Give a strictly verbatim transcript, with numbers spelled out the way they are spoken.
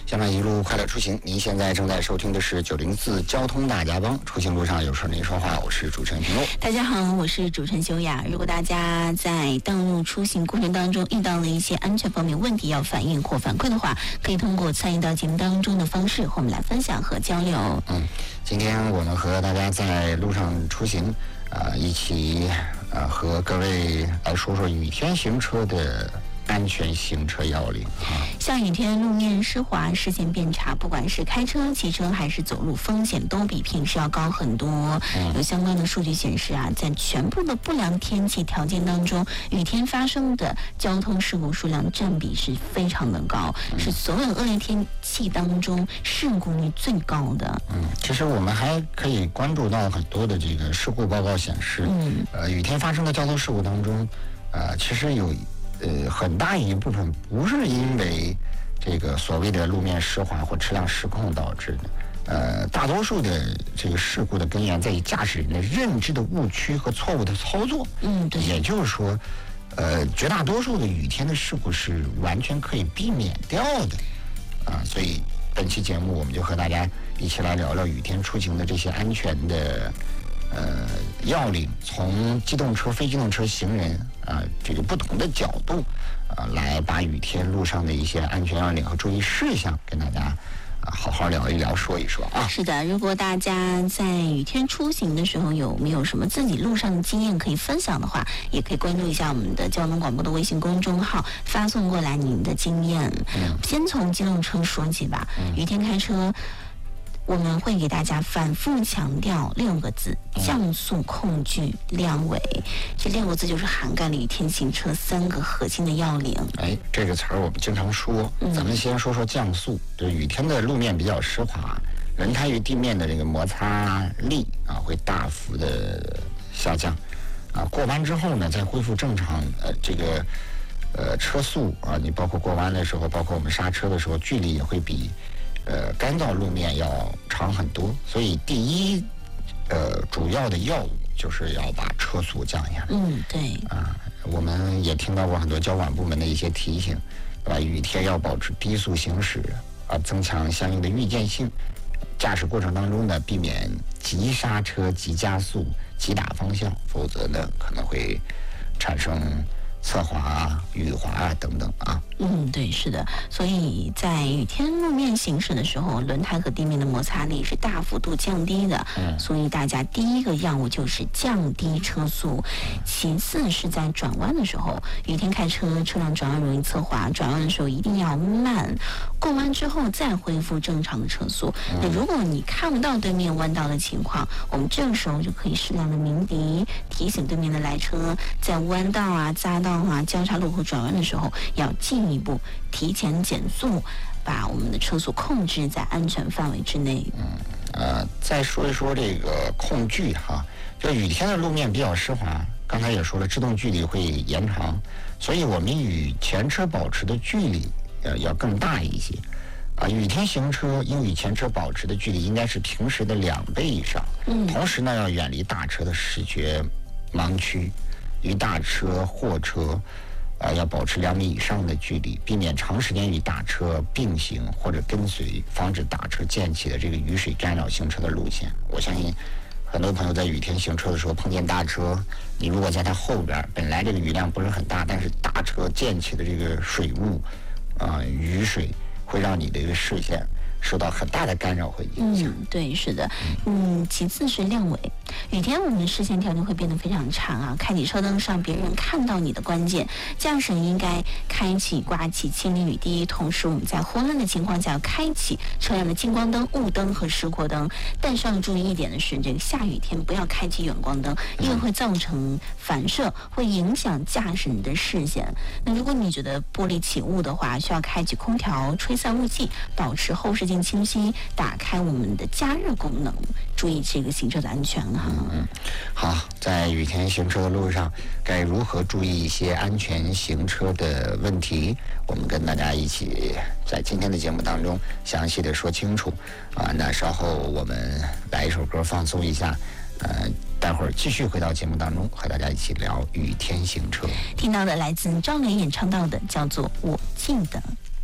相伴一路快乐出行。您现在正在收听的是九零四交通大家帮，出行路上有事您说话，我是主持人平路。 大家好，我是主持人修雅。如果大家在道路出行过程当中遇到了一些安全方面问题要反映或反馈的话，可以通过参与到节目当中的方式和我们来分享和交流。 嗯，今天我们和大家在路上出行，呃，一起呃和各位来说说雨天行车的安全行车要领啊。 下雨天路面湿滑，视线变差，不管是开车、骑车还是走路，风险都比平时要高很多。嗯、有相关的数据显示啊，在全部的不良天气条件当中，雨天发生的交通事故数量占比是非常的高，嗯、是所有恶劣天气当中事故率最高的。 嗯，其实我们还可以关注到很多的这个事故报告显示，嗯，呃，雨天发生的交通事故当中，呃，其实有。呃，很大一部分不是因为这个所谓的路面湿滑或车辆失控导致的，呃，大多数的这个事故的根源在于驾驶人的认知的误区和错误的操作。 嗯，对。 也就是说，呃，绝大多数的雨天的事故是完全可以避免掉的，啊，所以本期节目我们就和大家一起来聊聊雨天出行的这些安全的。呃，要领从机动车、非机动车、行人啊、呃，这个不同的角度啊、呃，来把雨天路上的一些安全要领和注意事项跟大家啊、呃、好好聊一聊、说一说啊。 是的，如果大家在雨天出行的时候有没有什么自己路上的经验可以分享的话，也可以关注一下我们的交通广播的微信公众号，发送过来您的经验。嗯，先从机动车说起吧。嗯、雨天开车。我们会给大家反复强调六个字：降速、控距、量尾。这六个字就是涵盖了雨天行车三个核心的要领。 哎，这个词儿我们经常说。嗯、咱们先说说降速。就是雨天的路面比较湿滑，轮胎与地面的这个摩擦力啊会大幅的下降。啊，过弯之后呢，再恢复正常，呃，这个呃车速啊，你包括过弯的时候，包括我们刹车的时候，距离也会比。呃，干燥路面要长很多，所以第一，呃，主要的要务就是要把车速降下来。 嗯，对。 啊，我们也听到过很多交管部门的一些提醒，对吧？雨天要保持低速行驶，啊，增强相应的预见性。驾驶过程当中呢，避免急刹车、急加速、急打方向，否则呢可能会产生侧滑、雨滑等等啊。 嗯，对，是的，所以在雨天路面行驶的时候，轮胎和地面的摩擦力是大幅度降低的。嗯，所以大家第一个要务就是降低车速，其次是在转弯的时候，雨天开车车辆转弯容易侧滑，转弯的时候一定要慢，过弯之后再恢复正常的车速。嗯、那如果你看不到对面弯道的情况，我们这个时候就可以适量的鸣笛，提醒对面的来车，在弯道啊、匝道啊、交叉路口转弯的时候，要进一步提前减速，把我们的车速控制在安全范围之内。 嗯，呃，再说一说这个控距哈，就雨天的路面比较湿滑，刚才也说了，制动距离会延长，所以我们与前车保持的距离呃要更大一些。啊，雨天行车应与前车保持的距离应该是平时的两倍以上。嗯，同时呢，要远离大车的视觉盲区，与大车、货车。啊，要保持两米以上的距离，避免长时间与大车并行或者跟随，防止大车溅起的这个雨水干扰行车的路线。我相信很多朋友在雨天行车的时候碰见大车，你如果在它后边，本来这个雨量不是很大，但是大车溅起的这个水雾啊、呃、雨水会让你的一个视线受到很大的干扰和影响。 嗯，对，是的。嗯，其次是亮尾。雨天我们的视线条件会变得非常长啊，开启车灯上别人看到你的关键，驾驶人应该开启挂起千里雨滴，同时我们在昏暗的情况下要开启车辆的近光灯、雾灯和示廓灯。但是要注意一点的是，这个下雨天不要开启远光灯，因为会造成反射，会影响驾驶你的视线。那如果你觉得玻璃起雾的话，需要开启空调、吹散雾器，保持后视镜清晰，打开我们的加热功能，注意这个行车的安全哈。 嗯，好，在雨天行车的路上，该如何注意一些安全行车的问题？我们跟大家一起在今天的节目当中详细的说清楚啊。那稍后我们来一首歌放松一下，呃，待会儿继续回到节目当中，和大家一起聊雨天行车。 听到的来自张磊演唱到的，叫做《我记得》。